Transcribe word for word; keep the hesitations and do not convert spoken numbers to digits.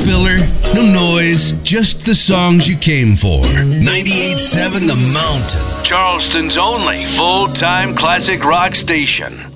filler, no noise, just the songs you came for. ninety-eight point seven The Mountain, Charleston's only full-time classic rock station.